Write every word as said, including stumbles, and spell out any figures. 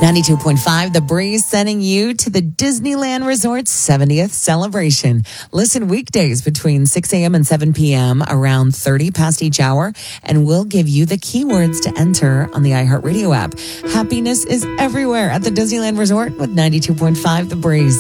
ninety-two point five The Breeze, sending you to the Disneyland Resort's seventieth celebration. Listen weekdays between six a.m. and seven p.m. around thirty past each hour, and we'll give you the keywords to enter on the iHeartRadio app. Happiness is everywhere at the Disneyland Resort with ninety-two point five The Breeze.